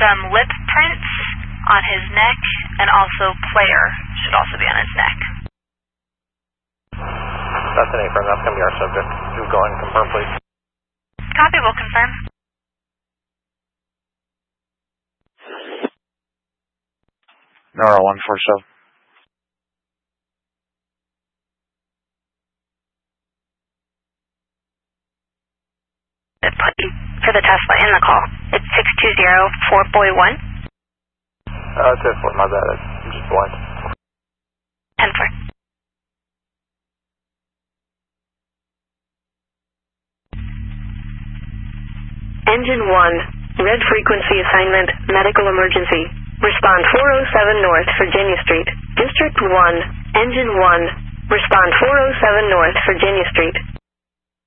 some lip prints on his neck, and also player should also be on his neck. That's an affirm. That's going to be our subject. Just go ahead and confirm, please. Copy, we'll confirm. Nora 147. For the Tesla in the call. It's 6204.1. It's my bad. I'm just blind. 10-4. Engine 1, red frequency assignment, medical emergency. Respond 407 North, Virginia Street. District 1, Engine 1, respond 407 North, Virginia Street.